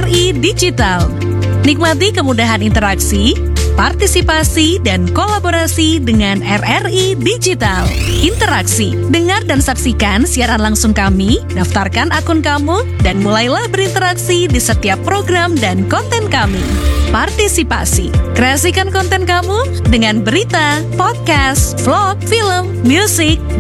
RRI Digital. Nikmati kemudahan interaksi, partisipasi, dan kolaborasi dengan RRI Digital. Interaksi, dengar dan saksikan siaran langsung kami, daftarkan akun kamu, dan mulailah berinteraksi di setiap program dan konten kami. Partisipasi, kreasikan konten kamu dengan berita, podcast, vlog, film, musik,